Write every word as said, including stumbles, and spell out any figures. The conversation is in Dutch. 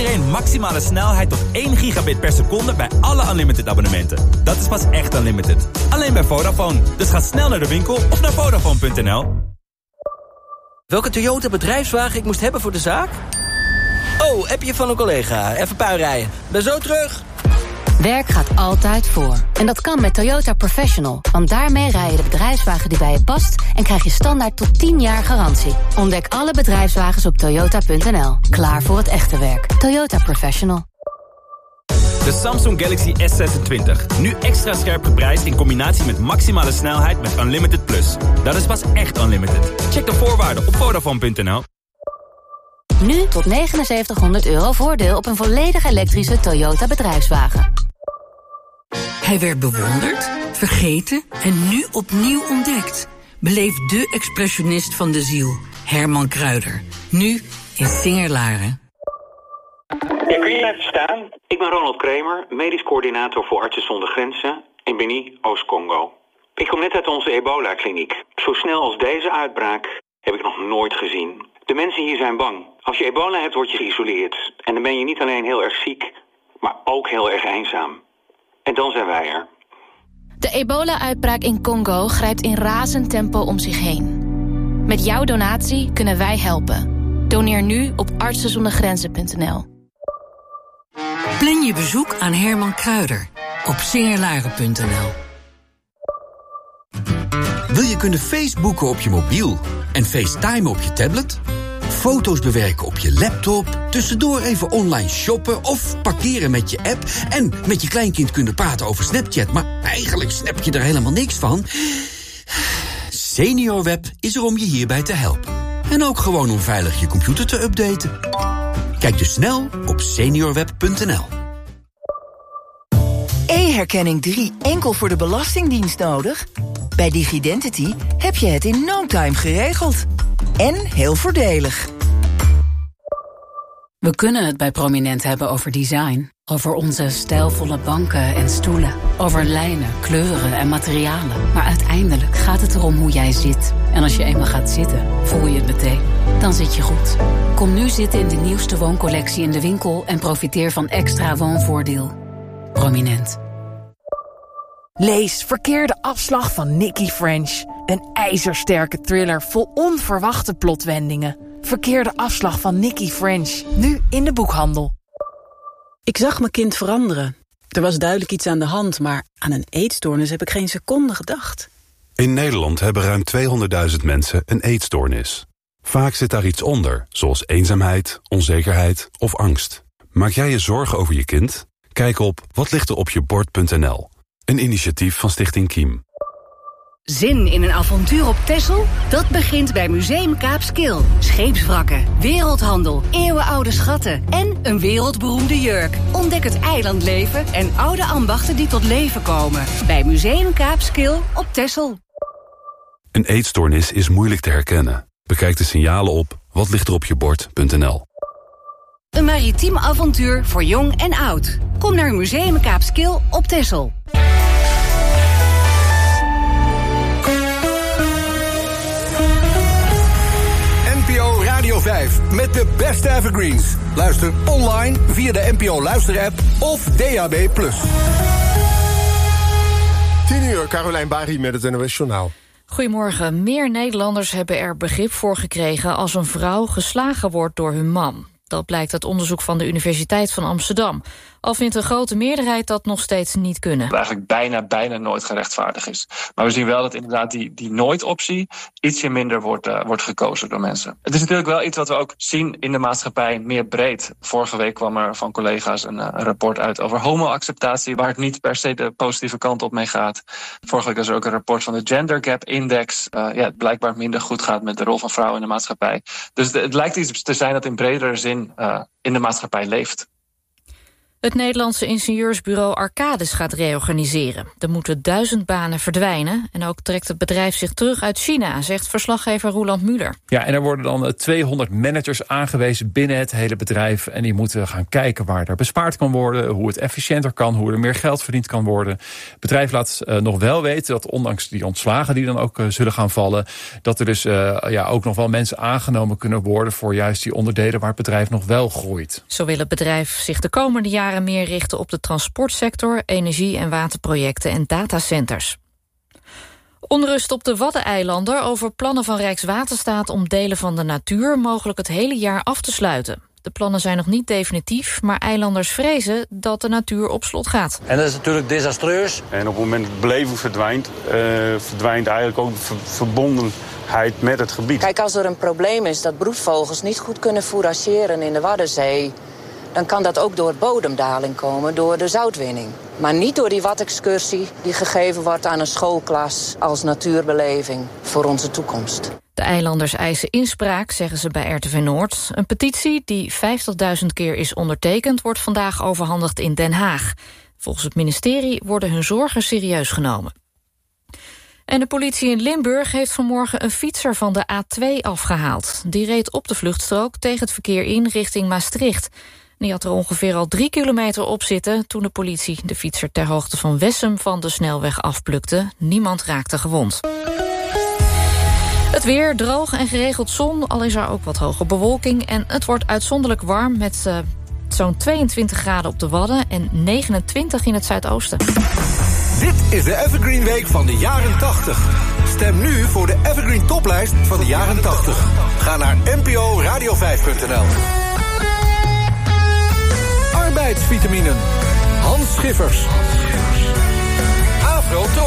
iedereen maximale snelheid tot één gigabit per seconde bij alle Unlimited abonnementen. Dat is pas echt Unlimited. Alleen bij Vodafone. Dus ga snel naar de winkel of naar Vodafone punt n l. Welke Toyota bedrijfswagen ik moest hebben voor de zaak? Oh, appje van een collega. Even puinrijden. Ben zo terug. Werk gaat altijd voor. En dat kan met Toyota Professional. Want daarmee rij je de bedrijfswagen die bij je past en krijg je standaard tot tien jaar garantie. Ontdek alle bedrijfswagens op toyota punt n l. Klaar voor het echte werk. Toyota Professional. De Samsung Galaxy S zesentwintig. Nu extra scherp geprijsd in combinatie met maximale snelheid met Unlimited Plus. Dat is pas echt Unlimited. Check de voorwaarden op vodafone punt n l. Nu tot negenenzeventighonderd euro voordeel op een volledig elektrische Toyota bedrijfswagen. Hij werd bewonderd, vergeten en nu opnieuw ontdekt. Beleef de expressionist van de ziel, Herman Kruijder. Nu in Singerlaren. Ja, kun je even staan? Ik ben Ronald Kremer, medisch coördinator voor Artsen zonder Grenzen in Beni, Oost-Congo. Ik kom net uit onze ebola-kliniek. Zo snel als deze uitbraak heb ik nog nooit gezien. De mensen hier zijn bang. Als je ebola hebt, word je geïsoleerd. En dan ben je niet alleen heel erg ziek, maar ook heel erg eenzaam. En dan zijn wij er. De ebola-uitbraak in Congo grijpt in razend tempo om zich heen. Met jouw donatie kunnen wij helpen. Doneer nu op artsen zonder grenzen punt n l. Plan je bezoek aan Herman Kruijder op singerlaren punt n l. Wil je kunnen Facebooken op je mobiel en FaceTime op je tablet? Foto's bewerken op je laptop, tussendoor even online shoppen of parkeren met je app en met je kleinkind kunnen praten over Snapchat, maar eigenlijk snap je er helemaal niks van? SeniorWeb is er om je hierbij te helpen. En ook gewoon om veilig je computer te updaten. Kijk dus snel op seniorweb punt n l. E-herkenning drie enkel voor de Belastingdienst nodig? Bij Digidentity heb je het in no time geregeld. En heel voordelig. We kunnen het bij Prominent hebben over design. Over onze stijlvolle banken en stoelen. Over lijnen, kleuren en materialen. Maar uiteindelijk gaat het erom hoe jij zit. En als je eenmaal gaat zitten, voel je het meteen. Dan zit je goed. Kom nu zitten in de nieuwste wooncollectie in de winkel en profiteer van extra woonvoordeel. Prominent. Lees Verkeerde afslag van Nicky French. Een ijzersterke thriller vol onverwachte plotwendingen. Verkeerde afslag van Nicky French. Nu in de boekhandel. Ik zag mijn kind veranderen. Er was duidelijk iets aan de hand, maar aan een eetstoornis heb ik geen seconde gedacht. In Nederland hebben ruim tweehonderdduizend mensen een eetstoornis. Vaak zit daar iets onder, zoals eenzaamheid, onzekerheid of angst. Maak jij je zorgen over je kind? Kijk op watlichteropjebord punt n l. Een initiatief van Stichting Kiem. Zin in een avontuur op Texel? Dat begint bij Museum Kaapskil. Scheepswrakken, wereldhandel, eeuwenoude schatten en een wereldberoemde jurk. Ontdek het eilandleven en oude ambachten die tot leven komen. Bij Museum Kaapskil op Texel. Een eetstoornis is moeilijk te herkennen. Bekijk de signalen op watlichteropjebord punt n l. Een maritiem avontuur voor jong en oud. Kom naar Museum Kaapskil op Texel. N P O Radio vijf met de beste evergreens. Luister online via de N P O Luister-app of D A B plus. tien uur, Carolijn Bari met het N O S Journaal. Goedemorgen. Meer Nederlanders hebben er begrip voor gekregen als een vrouw geslagen wordt door hun man. Dat blijkt uit onderzoek van de Universiteit van Amsterdam. Al vindt een grote meerderheid dat nog steeds niet kunnen. Dat eigenlijk bijna, bijna nooit gerechtvaardigd is. Maar we zien wel dat inderdaad die, die nooit-optie ietsje minder wordt, uh, wordt gekozen door mensen. Het is natuurlijk wel iets wat we ook zien in de maatschappij meer breed. Vorige week kwam er van collega's een, uh, een rapport uit over homo-acceptatie, waar het niet per se de positieve kant op mee gaat. Vorige week was er ook een rapport van de Gender Gap Index. Uh, ja, het blijkbaar minder goed gaat met de rol van vrouwen in de maatschappij. Dus de, het lijkt iets te zijn dat in bredere zin uh, in de maatschappij leeft. Het Nederlandse ingenieursbureau Arcadis gaat reorganiseren. Er moeten duizend banen verdwijnen. En ook trekt het bedrijf zich terug uit China, zegt verslaggever Roland Muller. Ja, en er worden dan tweehonderd managers aangewezen binnen het hele bedrijf. En die moeten gaan kijken waar er bespaard kan worden, hoe het efficiënter kan, hoe er meer geld verdiend kan worden. Het bedrijf laat uh, nog wel weten dat ondanks die ontslagen die dan ook uh, zullen gaan vallen, dat er dus uh, ja, ook nog wel mensen aangenomen kunnen worden voor juist die onderdelen waar het bedrijf nog wel groeit. Zo wil het bedrijf zich de komende jaren meer richten op de transportsector, energie- en waterprojecten en datacenters. Onrust op de Waddeneilanden over plannen van Rijkswaterstaat om delen van de natuur mogelijk het hele jaar af te sluiten. De plannen zijn nog niet definitief, maar eilanders vrezen dat de natuur op slot gaat. En dat is natuurlijk desastreus. En op het moment dat het beleven verdwijnt, uh, verdwijnt eigenlijk ook de ver- verbondenheid met het gebied. Kijk, als er een probleem is dat broedvogels niet goed kunnen fourageren in de Waddenzee, dan kan dat ook door bodemdaling komen, door de zoutwinning. Maar niet door die watexcursie die gegeven wordt aan een schoolklas als natuurbeleving voor onze toekomst. De eilanders eisen inspraak, zeggen ze bij R T V Noord. Een petitie die vijftigduizend keer is ondertekend, wordt vandaag overhandigd in Den Haag. Volgens het ministerie worden hun zorgen serieus genomen. En de politie in Limburg heeft vanmorgen een fietser van de A twee afgehaald. Die reed op de vluchtstrook tegen het verkeer in richting Maastricht. Die had er ongeveer al drie kilometer op zitten toen de politie de fietser ter hoogte van Wessem van de snelweg afplukte. Niemand raakte gewond. Het weer droog en geregeld zon, al is er ook wat hoge bewolking. En het wordt uitzonderlijk warm met uh, zo'n tweeëntwintig graden op de Wadden en negenentwintig in het zuidoosten. Dit is de Evergreen Week van de jaren tachtig. Stem nu voor de Evergreen toplijst van de jaren tachtig. Ga naar N P O radio vijf punt n l. Arbeidsvitaminen. Hans Schiffers. Afro